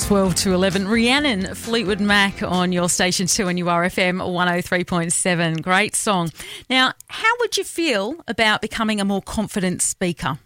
12 to 11. Rhiannon, Fleetwood Mac on your station 2NURFM 103.7. Great song. Now, how would you feel about becoming a more confident speaker?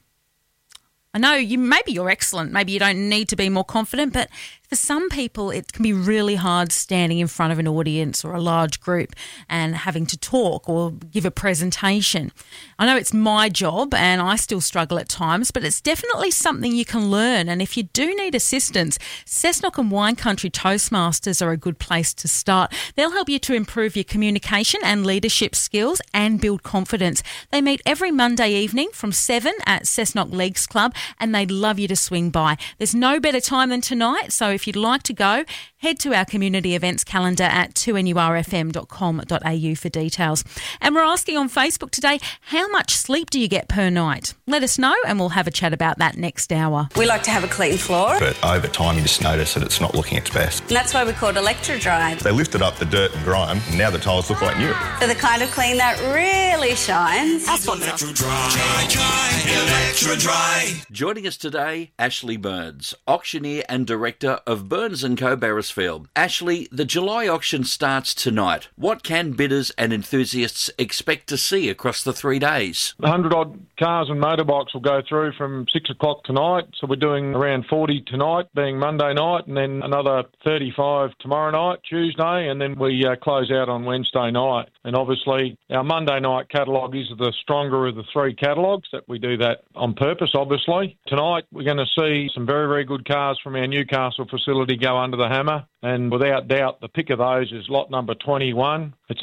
I know maybe you're excellent. Maybe you don't need to be more confident, but for some people, it can be really hard standing in front of an audience or a large group and having to talk or give a presentation. I know it's my job and I still struggle at times, but it's definitely something you can learn. And if you do need assistance, Cessnock and Wine Country Toastmasters are a good place to start. They'll help you to improve your communication and leadership skills and build confidence. They meet every Monday evening from 7 at Cessnock Leagues Club, and they'd love you to swing by. There's no better time than tonight, so if you'd like to go, head to our community events calendar at 2NURFM.com.au for details. And we're asking on Facebook today, how much sleep do you get per night? Let us know and we'll have a chat about that next hour. We like to have a clean floor. But over time you just notice that it's not looking its best. And that's why we call it Electro-Dry. They lifted up the dirt and grime and now the tiles look like new. For the kind of clean that really shines. That's Electro-Dry. Electro-Dry. Joining us today, Ashley Burns, auctioneer and director of Burns & Co. Beresfield. Ashley, the July auction starts tonight. What can bidders and enthusiasts expect to see across the 3 days? 100-odd cars and motorbikes will go through from 6 o'clock tonight. So we're doing around 40 tonight, being Monday night, and then another 35 tomorrow night, Tuesday, and then we close out on Wednesday night. And obviously, our Monday night catalogue is the stronger of the three catalogues. That we do that on purpose, obviously. Tonight, we're going to see some very, very good cars from our Newcastle facility go under the hammer. And without doubt, the pick of those is lot number 21. It's a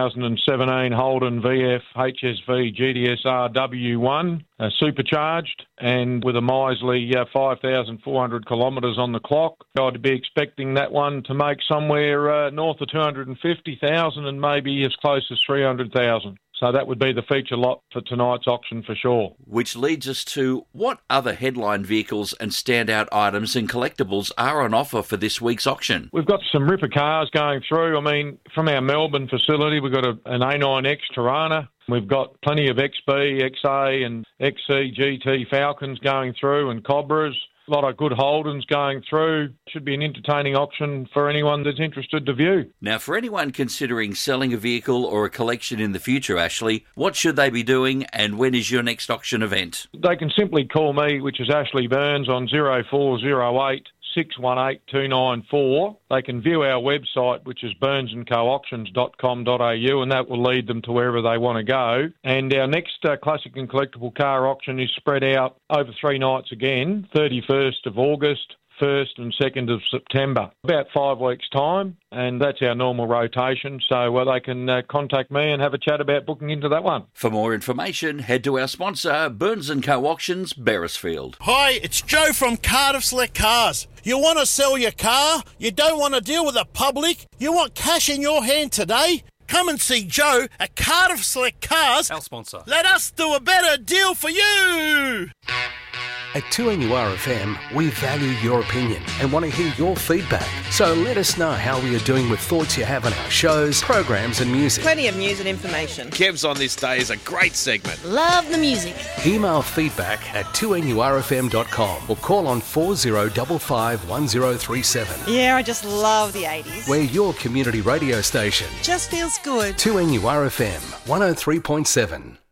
2017 Holden VF HSV GTSR W1, supercharged, and with a miserly 5,400 kilometres on the clock. I'd be expecting that one to make somewhere north of 250,000 and maybe as close as 300,000. So that would be the feature lot for tonight's auction for sure. Which leads us to what other headline vehicles and standout items and collectibles are on offer for this week's auction? We've got some ripper cars going through. I mean, from our Melbourne facility, we've got an A9X Tirana. We've got plenty of XB, XA and XC GT Falcons going through and Cobras. A lot of good Holdens going through. Should be an entertaining auction for anyone that's interested to view. Now, for anyone considering selling a vehicle or a collection in the future, Ashley, what should they be doing and when is your next auction event? They can simply call me, which is Ashley Burns, on 0408 618 294. They can view our website, which is burnsandcoauctions.com.au, and that will lead them to wherever they want to go. And our next classic and collectible car auction is spread out over 3 nights again, 31st of August, 1st and 2nd of September, about 5 weeks' time, and that's our normal rotation. So they can contact me and have a chat about booking into that one. For more information, head to our sponsor, Burns & Co. Auctions, Beresfield. Hi, it's Joe from Cardiff Select Cars. You want to sell your car? You don't want to deal with the public? You want cash in your hand today? Come and see Joe at Cardiff Select Cars. Our sponsor. Let us do a better deal for you. At 2NURFM, we value your opinion and want to hear your feedback. So let us know how we are doing with thoughts you have on our shows, programs and music. Plenty of news and information. Kev's on This Day is a great segment. Love the music. Email feedback at 2NURFM.com or call on 4055 1037. Yeah, I just love the 80s. We're your community radio station. Just feels good. 2NURFM 103.7.